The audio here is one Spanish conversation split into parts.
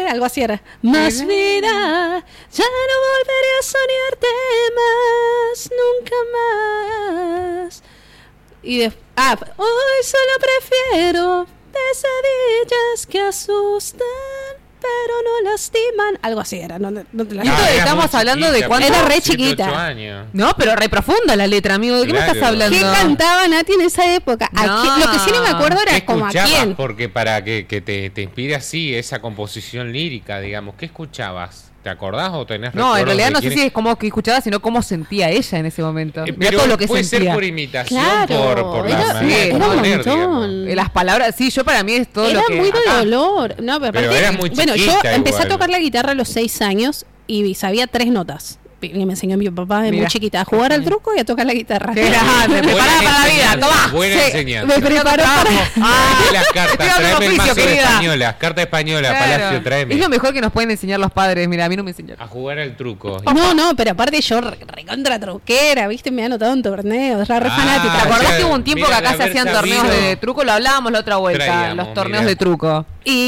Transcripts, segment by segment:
algo así era. Más vida, ya no volveré a soñarte más, nunca más. Y hoy solo prefiero pesadillas que asustan pero no lastiman, algo así era, no te la estamos hablando de cuando era re chiquita. No, pero re profunda la letra, amigo, ¿de qué me estás hablando? ¿Qué cantaba Nati en esa época? No. Lo que sí no me acuerdo era como a quién. Porque para que te inspire así esa composición lírica, digamos, ¿qué escuchabas? ¿Te acordás o tenés recuerdos? No, en realidad no sé si es como que escuchaba, sino cómo sentía ella en ese momento. Pero todo lo que puede sentía. ser por imitación, claro, por era, la manera de componer, las palabras, sí, yo para mí es todo era lo que... Era muy de dolor. No, pero era muy bueno, yo chiquita empecé igual. a tocar la guitarra a los 6 años y sabía 3 notas. Y me enseñó mi papá de muy chiquita a jugar al truco y a tocar la guitarra. ¡Qué grande! ¡Preparada para la vida! ¡Toma! Buena enseñanza. Me preparó para... las cartas, tráeme el mazo de española. Carta española, claro. Palacio, tráeme. Es lo mejor que nos pueden enseñar los padres. Mira, a mí no me enseñaron. A jugar al truco. No, pero aparte yo recontra truquera, ¿viste? Me he anotado en torneos, re fanática. ¿Te acordás que hubo un tiempo que acá se hacían torneos de truco? Lo hablábamos la otra vuelta, los torneos de truco.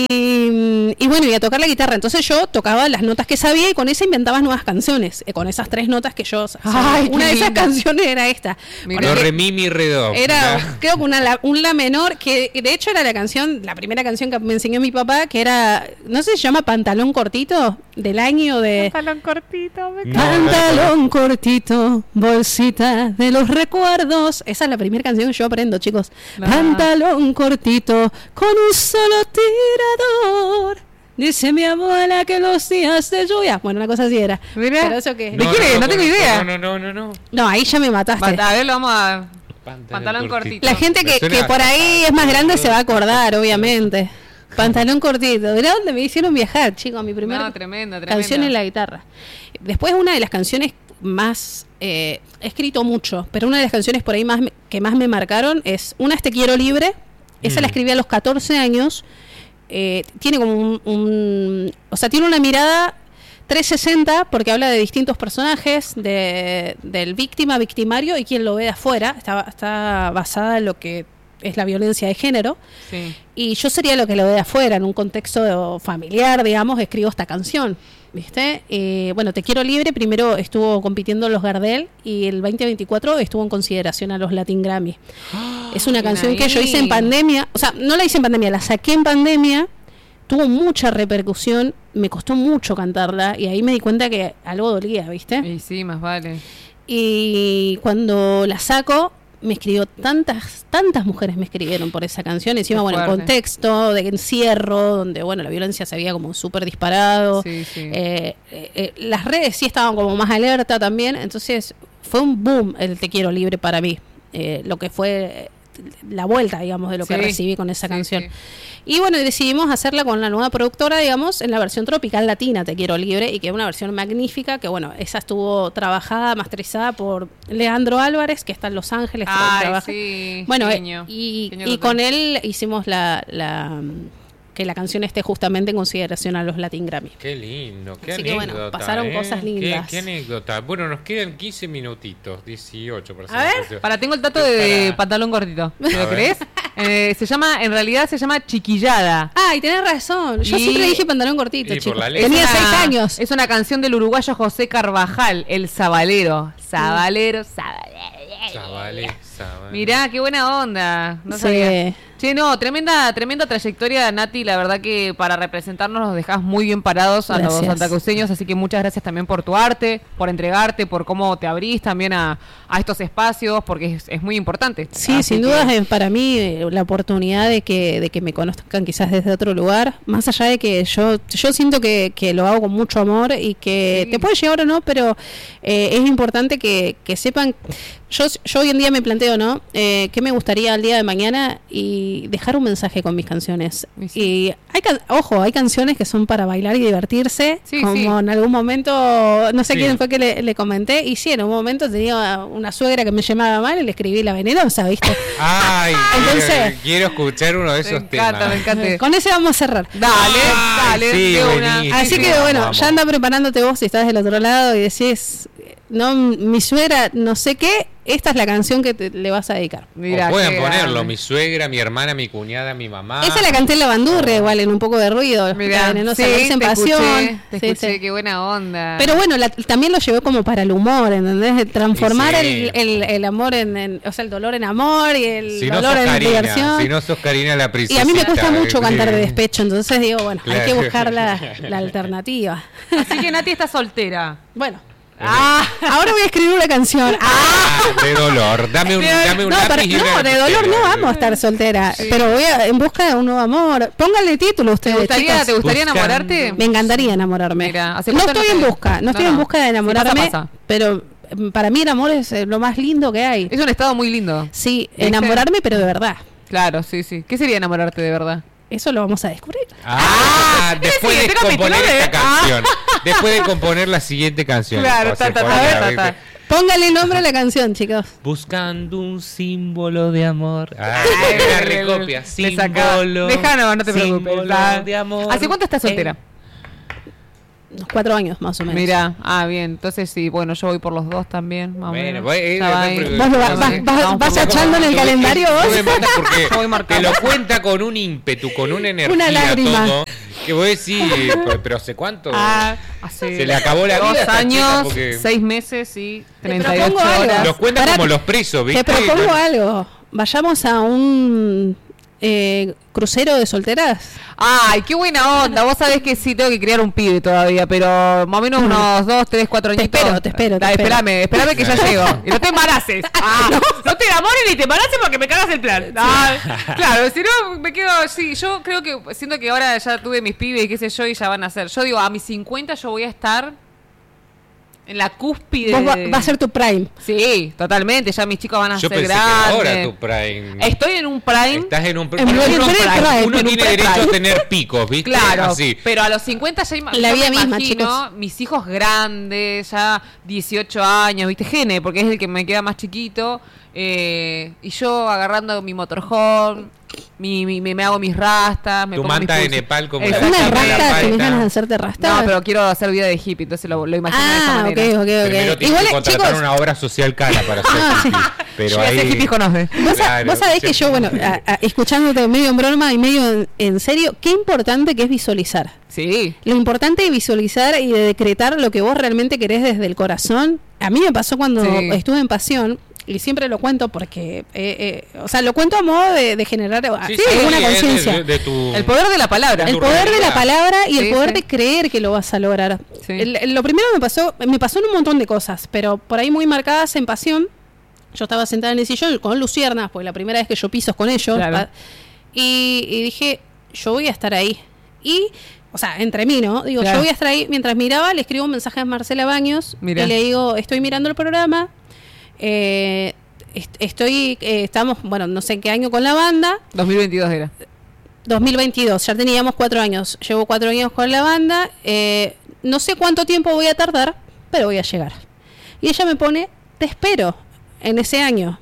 Y bueno, y a tocar la guitarra. Entonces yo tocaba las notas que sabía y con esa inventabas nuevas canciones. Con esas 3 notas que yo sabía. Una de esas canciones era esta. Do, re, mi, mi, re, do. Era, creo que un la menor, que de hecho era la primera canción que me enseñó mi papá, que era, no sé si se llama Pantalón Cortito, del año de... Pantalón Cortito, Pantalón cortito, bolsita de los recuerdos. Esa es la primera canción que yo aprendo, chicos. Pantalón cortito, con un solo tirador. Dice mi abuela que los días de lluvia. Bueno, una cosa así era. Mira. ¿Pero eso qué? ¿De quién es? No tengo idea. No. No, ahí ya me mataste. A ver, lo vamos a... Pantalón cortito. La gente que por ahí es más grande se va a acordar, obviamente. Pantalón cortito. ¿De dónde me hicieron viajar, chicos? Mi primera canción en la guitarra. Después una de las canciones más... he escrito mucho, pero una de las canciones por ahí que más me marcaron es... Una es Te quiero libre. Esa la escribí a los 14 años. Tiene como o sea, tiene una mirada 360 porque habla de distintos personajes, del victimario y quien lo ve de afuera. Está basada en lo que es la violencia de género. Sí. Y yo sería lo que lo ve de afuera, en un contexto familiar, digamos, escribo esta canción, ¿viste? Bueno, Te quiero libre, primero estuvo compitiendo en los Gardel y el 2024 estuvo en consideración a los Latin Grammy. Es una canción que yo hice en pandemia, o sea, no la hice en pandemia, la saqué en pandemia, tuvo mucha repercusión, me costó mucho cantarla y ahí me di cuenta que algo dolía, ¿viste? Y sí, más vale. Y cuando la saco, me escribió tantas mujeres me escribieron por esa canción, encima bueno, el contexto de encierro, donde bueno, la violencia se había como súper disparado, sí. Las redes sí estaban como más alerta también, entonces fue un boom el Te quiero libre para mí, lo que fue la vuelta, digamos, de lo que recibí con esa canción. Sí. Y bueno, decidimos hacerla con la nueva productora, digamos, en la versión tropical latina, Te quiero libre, y que es una versión magnífica, que bueno, esa estuvo trabajada, masterizada por Leandro Álvarez, que está en Los Ángeles. Sí. Bueno, y con él hicimos que la canción esté justamente en consideración a los Latin Grammy. Qué lindo, qué así anécdota. Que bueno, pasaron cosas lindas. Qué anécdota. Bueno, nos quedan 15 minutitos, 18 por A ver, tengo el dato de Pantalón Cortito. ¿Me lo crees? En realidad se llama Chiquillada. Ay, tenés razón. Yo siempre dije Pantalón Cortito, chicos. Tenía 6 años. Es una canción del uruguayo José Carvajal, el Sabalero. Sabalero. Mirá, qué buena onda. No sabía. Che, no, tremenda trayectoria, Nati. La verdad que para representarnos nos dejás muy bien parados a los santacruceños. Así que muchas gracias también por tu arte, por entregarte, por cómo te abrís también a estos espacios, porque es muy importante. Sí, así sin duda es para mí la oportunidad de que me conozcan quizás desde otro lugar. Más allá de que yo siento que lo hago con mucho amor y que te puede llegar o no, pero es importante que sepan. Yo hoy en día me planteo, ¿no? ¿Qué me gustaría el día de mañana? Y dejar un mensaje con mis canciones. Sí. Y hay canciones que son para bailar y divertirse. Como en algún momento, no sé quién fue que le comenté. Y sí, en un momento tenía una suegra que me llamaba mal y le escribí La Venenosa, ¿viste? Ay, entonces, quiero escuchar uno de esos temas. Me encanta. Con ese vamos a cerrar. Dale. Sí, así que bueno, ya anda preparándote vos si estás del otro lado y decís... no, mi suegra, no sé qué, esta es la canción que le vas a dedicar. Mirá, o pueden ponerlo, mi suegra, mi hermana, mi cuñada, mi mamá. Esa la canté en la bandurria, igual, en un poco de ruido. Mirá, no en pasión. Te escuché, qué buena onda. Pero bueno, también lo llevó como para el humor, ¿entendés? Transformar el amor o sea, el dolor en amor y el dolor en diversión. Si no sos Karina la princesa. Y a mí me cuesta mucho cantar de despecho, entonces digo, bueno, hay que buscar la alternativa. Así que Nati está soltera. Bueno. Ahora voy a escribir una canción. De dolor. Dame un lápiz. No, de dolor no vamos a estar soltera. Sí. Pero voy en busca de un nuevo amor. Pónganle título ustedes. ¿Te gustaría enamorarte? Me encantaría enamorarme. Mira, no estoy en busca. No estoy en busca de enamorarme. Pasa. Pero para mí el amor es lo más lindo que hay. Es un estado muy lindo. Sí, enamorarme, pero de verdad. Claro, sí. ¿Qué sería enamorarte de verdad? Eso lo vamos a descubrir. Después de componer esta canción. Después de componer la siguiente canción. Claro, Póngale nombre a la canción, chicos. Buscando un símbolo de amor. La recopia. Símbolo. Déjalo, no te preocupes. De amor. ¿Hace cuánto estás soltera? Unos 4 años más o menos. Mira, bien, entonces sí, bueno, yo voy por los 2 también, más o menos. ¿Vas echando en el calendario vos? Te lo cuenta con un ímpetu, con una energía. Una lágrima. Todo, que vos decís, pero ¿hace cuánto? Se le acabó la vida. 2 años, 6 meses y 38 horas. Los cuentan como los presos, ¿viste? Te propongo algo. Vayamos a un crucero de solteras. Ay, qué buena onda. Vos sabés que sí tengo que criar un pibe todavía, pero más o menos unos 2, 3, 4 añitos. Te espero. Espérame que ya llego. Y no te embaraces. No te enamores ni te embaraces porque me cagas el plan. Claro, si no me quedo. Sí, yo creo que siento que ahora ya tuve mis pibes y qué sé yo y ya van a ser. Yo digo, a mis 50 yo voy a estar en la cúspide. Va a ser tu prime. Sí, totalmente. Ya mis chicos van a ser grandes. Ahora tu prime. Estoy en un prime. Estás en un prime. Uno tiene derecho a tener picos, ¿viste? Claro. Así. Pero a los 50 ya la vida misma, imagino, chicos. Mis hijos grandes, ya 18 años, ¿viste? Gene, porque es el que me queda más chiquito. Y yo agarrando mi motorhome, me hago mis rastas, me tu pongo manta de Nepal como una rasta, ¿tenés ganas de hacerte rastas? No, pero quiero hacer vida de hippie, entonces lo imagino de esa manera. Primero tienes que contratar una obra social cara para hacer hippie. Pero yo ahí... hacer hippie conoce. Vos sabés que yo, bueno, escuchándote medio en broma y medio en serio, qué importante que es visualizar. Sí. Lo importante es visualizar y de decretar lo que vos realmente querés desde el corazón. A mí me pasó cuando estuve en Pasión. Y siempre lo cuento porque, o sea, lo cuento a modo de generar una conciencia. El poder de la palabra. El poder de la palabra y el poder de creer que lo vas a lograr. Sí. Lo primero me pasó en un montón de cosas, pero por ahí muy marcadas en Pasión. Yo estaba sentada en el sillón con Luciernas, porque la primera vez que yo piso con ellos. Claro. Y dije, yo voy a estar ahí. Y, o sea, entre mí, ¿no? Digo, yo voy a estar ahí. Mientras miraba, le escribo un mensaje a Marcela Baños. Y le digo, estoy mirando el programa. Estamos, bueno, no sé en qué año con la banda. 2022 era. 2022, ya teníamos 4 años. Llevo 4 años con la banda. No sé cuánto tiempo voy a tardar, pero voy a llegar. Y ella me pone, te espero en ese año.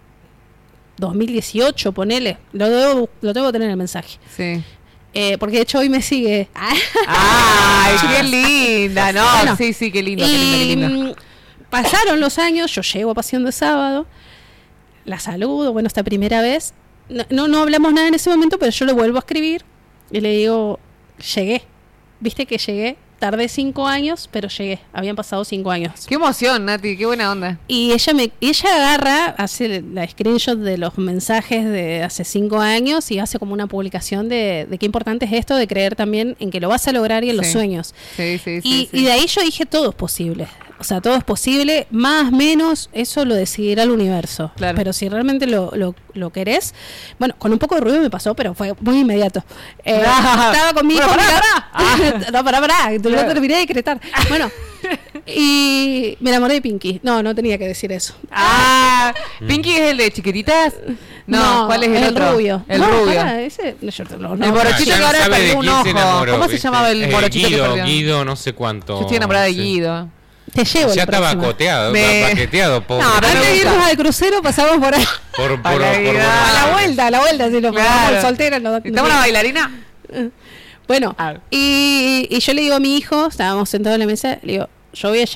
2018, ponele. Lo debo tener en el mensaje. Sí. Porque de hecho hoy me sigue. ¡Ay, qué linda! No, bueno, sí, qué lindo, qué lindo. Pasaron los años, yo llego a Pasión de Sábado, la saludo, bueno, esta primera vez, no hablamos nada en ese momento, pero yo le vuelvo a escribir y le digo, llegué, viste que llegué, tardé 5 años, pero llegué, habían pasado 5 años. Qué emoción, Nati, qué buena onda. Y ella agarra, hace la screenshot de los mensajes de hace 5 años y hace como una publicación de qué importante es esto, de creer también en que lo vas a lograr y en los sueños. Sí. Y de ahí yo dije, todo es posible. O sea, todo es posible, más, menos, eso lo decidirá el universo. Claro. Pero si realmente lo querés, bueno, con un poco de ruido me pasó, pero fue muy inmediato. Estaba con mi hijo. Pará, lo terminé de decretar. Bueno, y me enamoré de Pinky. No tenía que decir eso. ¿Pinky es el de chiquititas? No, ¿cuál es el otro? Rubio. El rubio. Ese, el morochito que ahora perdió un ojo. ¿Cómo se llamaba el morochito que perdió? Guido, no sé cuánto. Yo estoy enamorada de Guido. Te llevo ya estaba coteado, paqueteado. Pobre. No, antes de irnos al crucero pasamos por ahí. A la vuelta, si nos ponemos solteros. ¿Estamos una bailarina? Bueno, y yo le digo a mi hijo, estábamos sentados en la mesa, le digo, yo voy a llegar,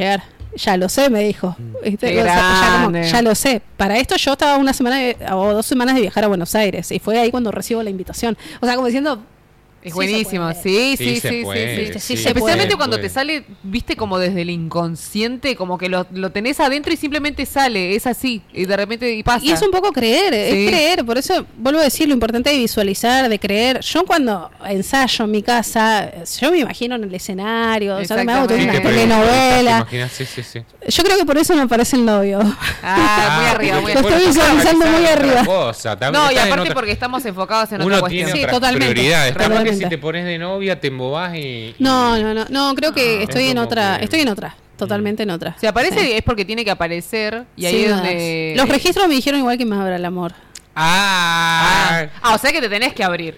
ya lo sé, me dijo. Ya lo sé. Para esto yo estaba 1 semana o 2 semanas de viajar a Buenos Aires y fue ahí cuando recibo la invitación. O sea, como diciendo... Es buenísimo, sí. Especialmente cuando te sale, viste, como desde el inconsciente, como que lo tenés adentro y simplemente sale, es así, y de repente pasa. Y es un poco creer, es creer, por eso vuelvo a decir, lo importante es visualizar, de creer. Yo cuando ensayo en mi casa, yo me imagino en el escenario, o sea, me hago toda una telenovela. Yo creo que por eso no aparece el novio. Muy arriba, muy arriba. Lo estoy visualizando muy arriba. No, y aparte porque estamos enfocados en otra cuestión. Sí, totalmente. Si te pones de novia, te embobás y... No, creo que estoy en otra, totalmente en otra. Si aparece es porque tiene que aparecer y ahí es donde... Los registros me dijeron igual que me abra el amor. O sea que te tenés que abrir.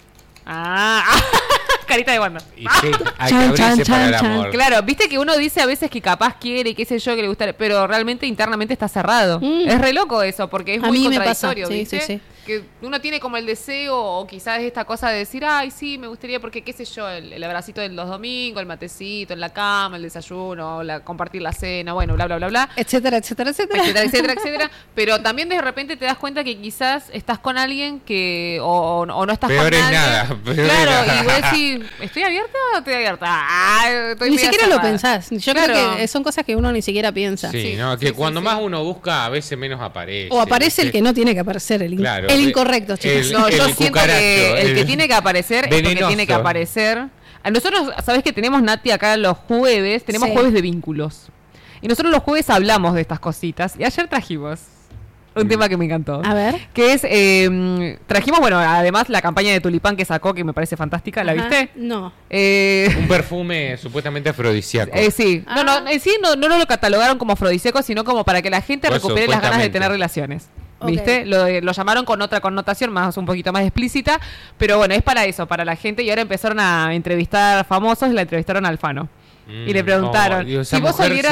Carita de Wanda. Y sí, hay que abrirse para el amor. Claro, viste que uno dice a veces que capaz quiere, qué sé yo, que le gusta, pero realmente internamente está cerrado. Es re loco eso, porque es muy contradictorio, ¿viste? Sí. Que uno tiene como el deseo o quizás esta cosa de decir, ay, sí, me gustaría porque, qué sé yo, el abracito de los domingos, el matecito en la cama, el desayuno, compartir la cena, bueno, bla, bla, bla, bla. Etcétera. Pero también de repente te das cuenta que quizás estás con alguien que o no estás peor con nadie. Nada, claro, y vos decís, ¿estoy abierta o estoy abierta? Ni siquiera lo pensás. Yo creo que son cosas que uno ni siquiera piensa. Que cuando más uno busca, a veces menos aparece. O aparece el que no tiene que aparecer, el incorrecto, chicos. Yo siento que el que tiene que aparecer es porque tiene que aparecer. Nosotros, ¿sabés que tenemos, Nati, acá los jueves? Tenemos jueves de vínculos. Y nosotros los jueves hablamos de estas cositas. Y ayer trajimos un tema que me encantó. A ver. Que es, trajimos, bueno, además la campaña de Tulipán que sacó, que me parece fantástica. ¿La viste? No. Un perfume supuestamente afrodisíaco. Sí. No lo catalogaron como afrodisíaco, sino como para que la gente recupere las ganas de tener relaciones. ¿Viste? Lo llamaron con otra connotación, un poquito más explícita. Pero bueno, es para eso, para la gente. Y ahora empezaron a entrevistar famosos. La entrevistaron a Alfano. Y le preguntaron, si vos salieras...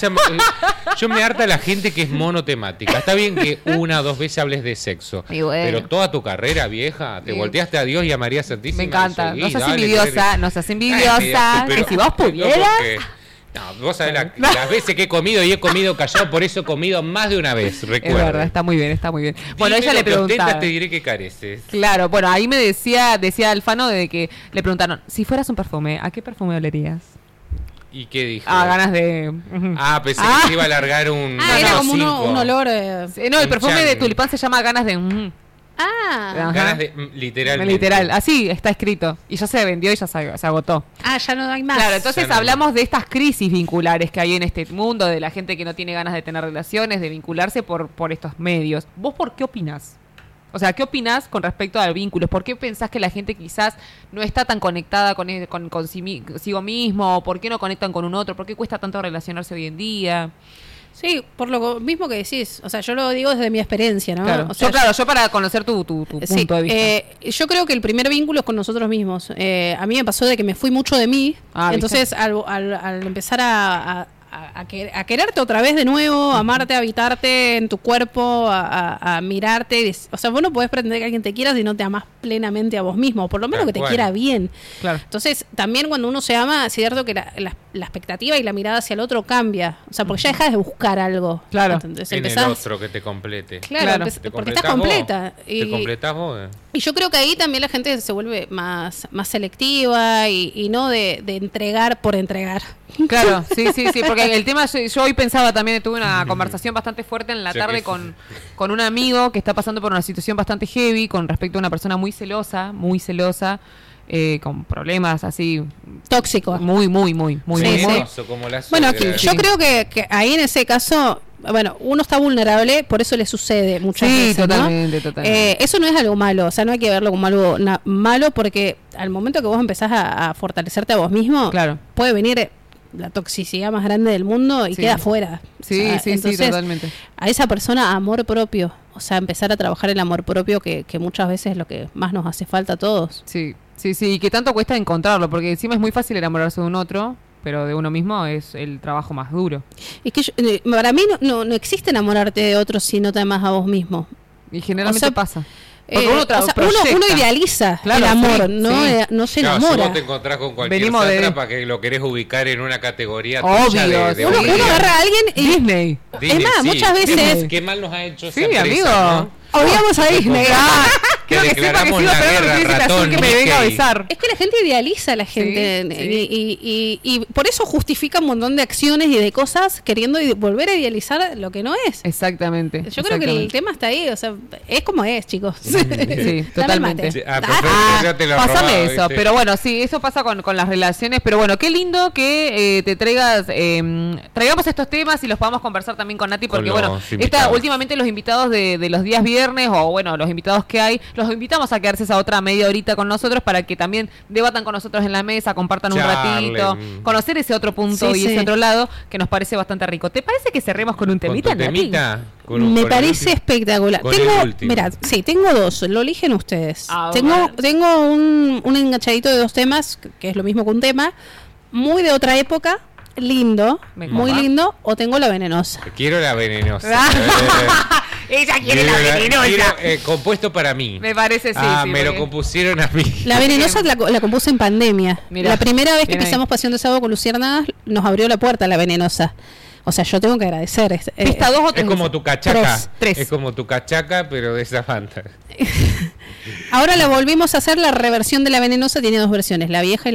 yo me harta la gente que es monotemática. Está bien que 1 o 2 veces hables de sexo, pero toda tu carrera, vieja, te volteaste a Dios y a María Santísima. Me encanta, no seas envidiosa, que si vos pudieras... No, vos sabés las veces que he comido y he comido callado, por eso he comido más de una vez, recuerda. Es verdad, está muy bien. Bueno, ella le preguntaba. Te diré que careces. Claro, bueno, ahí me decía Alfano de que le preguntaron, si fueras un perfume, ¿a qué perfume olerías? ¿Y qué dijo? Ganas de... Pensé que se iba a largar un... era como un olor... No, el perfume de Tulipán se llama Ganas de... Ganas de... Literalmente. Literal, así está escrito. Y ya se vendió y ya se agotó. Ya no hay más. Claro, entonces hablamos de estas crisis vinculares que hay en este mundo, de la gente que no tiene ganas de tener relaciones, de vincularse por estos medios. ¿Vos por qué opinás? O sea, ¿qué opinás con respecto a vínculos? ¿Por qué pensás que la gente quizás no está tan conectada consigo mismo? ¿Por qué no conectan con un otro? ¿Por qué cuesta tanto relacionarse hoy en día? Sí, por lo mismo que decís. O sea, yo lo digo desde mi experiencia, ¿no? Claro, o sea, yo para conocer tu punto de vista. Yo creo que el primer vínculo es con nosotros mismos. A mí me pasó de que me fui mucho de mí. Entonces, al empezar a quererte otra vez de nuevo, a amarte, a habitarte en tu cuerpo, a mirarte. O sea, vos no podés pretender que alguien te quiera si no te amás plenamente a vos mismo, o por lo menos que te quiera bien. Claro. Entonces, también cuando uno se ama, es cierto que la expectativa y la mirada hacia el otro cambia. O sea, porque ya dejas de buscar algo. Claro. Entonces, en el otro que te complete. Claro. Porque estás completa. Te completás vos. Y yo creo que ahí también la gente se vuelve más selectiva y no de entregar por entregar. Claro, sí, porque el tema, yo hoy pensaba también, tuve una conversación bastante fuerte en la tarde con un amigo que está pasando por una situación bastante heavy con respecto a una persona muy celosa, con problemas así tóxicos, muy como la bueno, yo creo que ahí en ese caso, bueno, uno está vulnerable, por eso le sucede muchas veces, totalmente. Eso no es algo malo, o sea, no hay que verlo como algo malo, porque al momento que vos empezás a fortalecerte a vos mismo, claro, puede venir la toxicidad más grande del mundo y queda fuera. Sí, entonces, totalmente. A esa persona, amor propio, o sea, empezar a trabajar el amor propio que muchas veces es lo que más nos hace falta a todos. Sí, y que tanto cuesta encontrarlo, porque encima es muy fácil enamorarse de un otro, pero de uno mismo es el trabajo más duro. Es que para mí no existe enamorarte de otros si no te amas a vos mismo. Y generalmente pasa. uno idealiza el amor, no se enamora. Si vos te encontrás con cualquier sátrapa que lo querés ubicar en una categoría obvio. Uno agarra a alguien y Disney. Es más, muchas veces. Qué mal nos ha hecho esa empresa, amigo. ¿no? Odiamos a Disney. Que declaramos la guerra, ratón, que me venga a besar. Es que la gente idealiza a la gente y por eso justifica un montón de acciones y de cosas queriendo volver a idealizar lo que no es. Exactamente. Yo creo que el tema está ahí, o sea, es como es, chicos. Sí, totalmente. Pásame eso, pero bueno, sí, eso pasa con las relaciones, pero bueno, qué lindo que te traigamos estos temas y los podamos conversar también con Nati, porque bueno, últimamente los invitados de los días viernes, o bueno, los invitados que hay, los invitamos a quedarse esa otra media horita con nosotros para que también debatan con nosotros en la mesa, compartan un ratito, conocer ese otro punto ese otro lado que nos parece bastante rico. ¿Te parece que cerremos con un temita? Me parece espectacular. Tengo dos, lo eligen ustedes. Tengo un enganchadito de dos temas, que es lo mismo que un tema, muy de otra época, lindo, muy lindo, o tengo La Venenosa. Quiero La Venenosa. Ella quiere La Venenosa. Compuesto para mí. Me parece, me lo compusieron a mí. La Venenosa la compuse en pandemia. Mirá, la primera vez que pisamos Pasión de Sábado con Luciérnagas nos abrió la puerta La Venenosa. O sea, yo tengo que agradecer. ¿Pista 2 o 3? Es como tu cachaca. 3. Es como tu cachaca, pero de esa banda. Ahora la volvimos a hacer, la reversión de La Venenosa tiene dos versiones, la vieja y